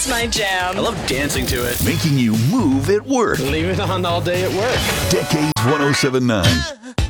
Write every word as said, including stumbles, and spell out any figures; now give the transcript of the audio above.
It's my jam. I love dancing to it. Making you move at work. Leave it on all day at work. Decades one oh seven point nine.